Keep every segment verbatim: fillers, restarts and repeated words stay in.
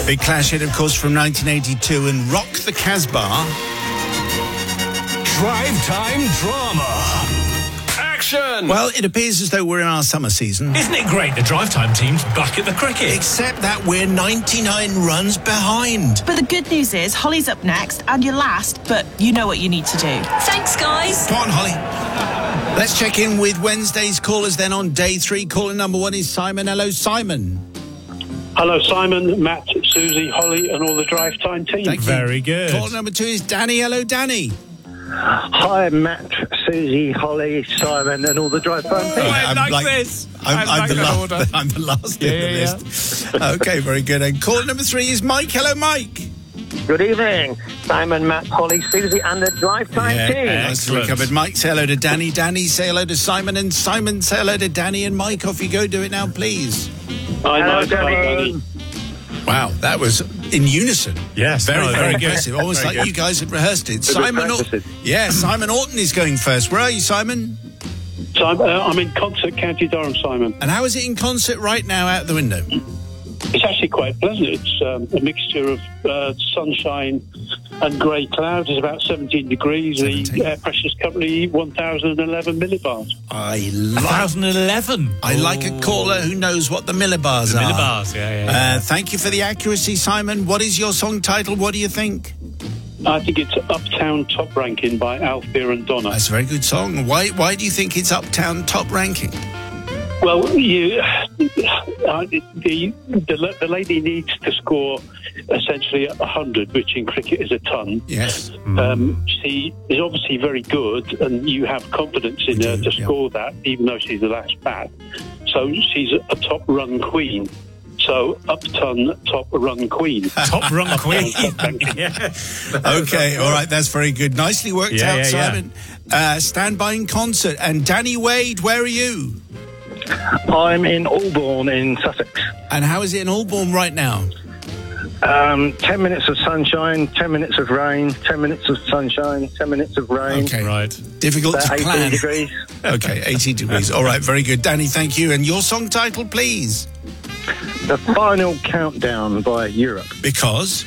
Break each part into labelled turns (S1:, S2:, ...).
S1: Big Clash hit, of course, from nineteen eighty-two, and Rock the Casbah.
S2: Drive Time Drama. Action!
S1: Well, it appears as though we're in our summer season.
S2: Isn't it great the Drive Time team's back at the cricket?
S1: Except that we're ninety-nine runs behind.
S3: But the good news is Holly's up next and you're last, but you know what you need to do.
S4: Thanks, guys.
S1: Come on, Holly. Let's check in with Wednesday's callers then on day three. Caller number one is Simon. Hello, Simon.
S5: Hello, Simon, Matt, Susie, Holly, and all the Drive Time team.
S1: Thank you.
S2: Very good.
S1: Caller number two is Danny. Hello, Danny.
S6: Hi, Matt, Susie, Holly, Simon, and all the Drive Time team.
S2: Oh, I
S1: I'm
S2: like,
S1: like-
S2: this.
S1: I'm,
S2: I
S1: I'm,
S2: like
S1: the
S2: that
S1: last,
S2: order.
S1: I'm the last
S2: Yeah,
S1: in the
S2: yeah,
S1: list. Okay, very good. And caller number three is Mike. Hello, Mike.
S6: Good evening, Simon, Matt, Holly, Susie, and the Drive Time
S1: Yeah,
S6: team.
S1: nice to be
S2: Excellent.
S1: covered. Mike, say hello to Danny. Danny, say hello to Simon. And Simon, say hello to Danny. And Mike, off you go. Do it now, please.
S5: Hi,
S6: Hello,
S5: Mike. Hi,
S6: Danny.
S5: Danny.
S1: Wow, that was in unison.
S2: Yes,
S1: Very,
S2: no,
S1: very
S2: very good.
S1: impressive. Almost
S2: Very
S1: like
S2: good.
S1: you guys had rehearsed it.
S6: Good
S1: Simon, Or-
S6: practices.
S1: yeah, Simon Orton is going first. Where are you, Simon?
S5: So I'm, uh, I'm in Concert, County Durham, Simon.
S1: And how is it in concert right now out the window?
S5: It's actually quite pleasant. It's um, a mixture of uh, sunshine and grey clouds. It's about seventeen degrees.
S1: seventeen.
S5: The air pressure's currently one thousand eleven millibars.
S1: I
S2: one
S1: like,
S2: thousand eleven.
S1: I like a caller who knows what the millibars
S2: The
S1: are.
S2: millibars, yeah, yeah, yeah.
S1: Uh, thank you for the accuracy, Simon. What is your song title? What do you think?
S5: I think it's Uptown Top Ranking by Althea and Donna.
S1: That's a very good song. Why Why do you think it's Uptown Top Ranking?
S5: Well, you, uh, the, the the lady needs to score essentially a hundred, which in cricket is a ton.
S1: Yes.
S5: Um, she is obviously very good, and you have confidence in
S1: We
S5: her
S1: do,
S5: to
S1: yeah.
S5: score that, even though she's the last bat. So she's a top run queen. So Upton top run queen.
S2: Top run queen.
S5: Top ranking.
S2: Yeah.
S1: Okay, all right, that's very good. Nicely worked
S2: Yeah,
S1: out,
S2: yeah, yeah.
S1: Simon. Uh, stand by in concert. And Danny Wade, where are you?
S6: I'm in Albourne in Sussex.
S1: And how is it in Albourne right now?
S6: Um, ten minutes of sunshine, ten minutes of rain, ten minutes of sunshine, ten minutes of rain.
S1: Okay.
S2: Right.
S1: Difficult
S6: About
S1: to
S6: eighteen
S1: plan.
S6: degrees.
S1: Okay, eighteen degrees. All right, very good. Danny, thank you. And your song title, please?
S6: The Final Countdown by Europe.
S1: Because?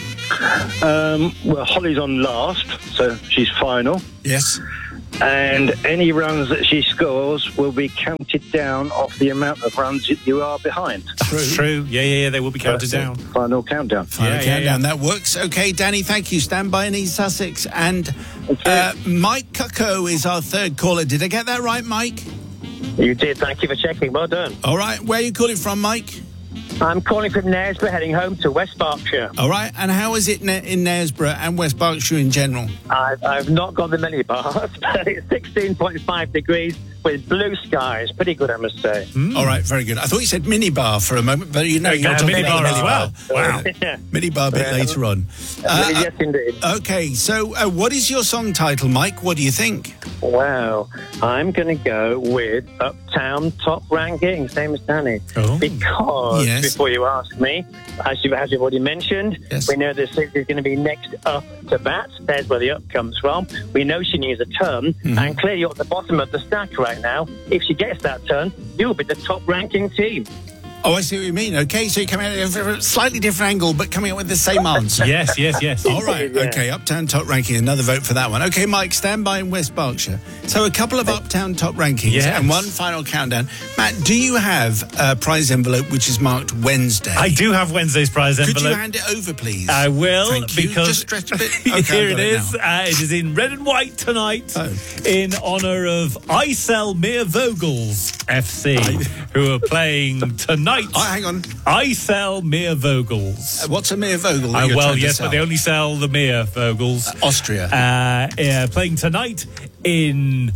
S6: Um, well, Holly's on last, so she's final.
S1: Yes.
S6: And any runs that she scores will be counted down off the amount of runs that you are behind.
S1: True.
S2: True. Yeah, yeah, yeah. They will be counted
S6: That's it.
S2: down.
S6: Final countdown.
S1: Final
S2: Yeah, yeah,
S1: countdown.
S2: yeah.
S1: That works. Okay, Danny, thank you. Stand by in East Sussex. And
S6: Okay.
S1: uh, Mike Cucko is our third caller. Did I get that right, Mike?
S7: You did. Thank you for checking. Well done.
S1: All right. Where are you calling from, Mike?
S7: I'm calling from Knaresborough, heading home to West Berkshire.
S1: All right. And how is it ne- in Knaresborough and West Berkshire in general?
S7: I've, I've not got the many bars, but it's sixteen point five degrees with blue skies. Pretty good, I must say.
S1: All right. Very good. I thought you said minibar for a moment, but you know, you're
S2: Yeah,
S1: talking
S2: minibar
S1: about
S2: as well. Wow.
S7: Yeah.
S1: Minibar a bit
S7: Yeah.
S1: later on. Uh,
S7: yes, indeed.
S1: Okay. So uh, what is your song title, Mike? What do you think?
S7: Wow. I'm going to go with Uptown Top Ranking, same as Danny.
S2: Oh.
S7: Because,
S1: Yes.
S7: before you ask me, as you've, as you've already mentioned,
S1: Yes.
S7: we know that Susie is going to be next up to bat. There's where the up comes from. We know she needs a turn,
S1: Mm-hmm.
S7: and clearly you're at the bottom of the stack right now. If she gets that turn, you'll be the top ranking team.
S1: Oh, I see what you mean. Okay, so you're coming at a slightly different angle, but coming up with the same answer.
S2: Yes, yes, yes.
S1: All right.
S7: Yeah.
S1: Okay, Uptown Top Ranking. Another vote for that one. Okay, Mike, stand by in West Berkshire. So a couple of Uptown Top Rankings
S2: Yes.
S1: and one final countdown. Matt, do you have a prize envelope which is marked Wednesday?
S2: I do have Wednesday's prize
S1: Could
S2: envelope.
S1: you hand it over, please?
S2: I will,
S1: Thank you.
S2: because
S1: Just stretch a bit. Okay,
S2: here
S1: I've
S2: it
S1: got
S2: is.
S1: now.
S2: Uh, it is in red and white tonight,
S1: Oh.
S2: in honour of IJsselmeer Vogels F C, who are playing tonight.
S1: Oh, hang on.
S2: IJsselmeer Vogels.
S1: Uh, What's a mere Vogel? that
S2: Uh,
S1: you're
S2: well,
S1: trying to
S2: yes,
S1: sell?
S2: but they only sell the Meer Vogels.
S1: Austria.
S2: Uh, yeah, playing tonight in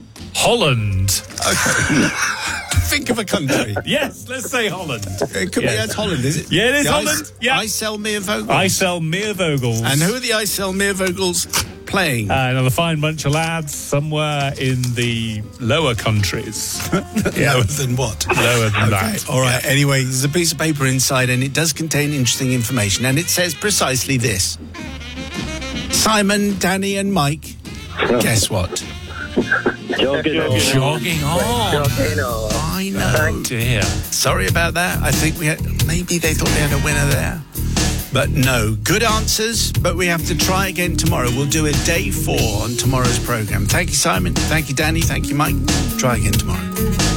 S2: Holland.
S1: Okay. Think of a country.
S2: Yes, let's say Holland.
S1: It could be
S2: Yes.
S1: that's Holland, is it?
S2: Yeah, it is
S1: The
S2: Holland.
S1: Ice,
S2: Yeah.
S1: IJsselmeer Vogels.
S2: IJsselmeer Vogels.
S1: And who are the IJsselmeer Vogels playing?
S2: Uh, another fine bunch of lads somewhere in the lower countries.
S1: Lower than what?
S2: Lower than
S1: Okay,
S2: that.
S1: all right. Anyway, there's a piece of paper inside and it does contain interesting information. And it says precisely this. Simon, Danny and Mike, guess what?
S6: Jogging on.
S2: Jogging on.
S7: Jogging on.
S1: I know.
S2: Dear.
S1: Sorry about that. I think we had, maybe they thought they had a winner there. But no, good answers, but we have to try again tomorrow. We'll do a day four on tomorrow's programme. Thank you, Simon. Thank you, Danny. Thank you, Mike. Try again tomorrow.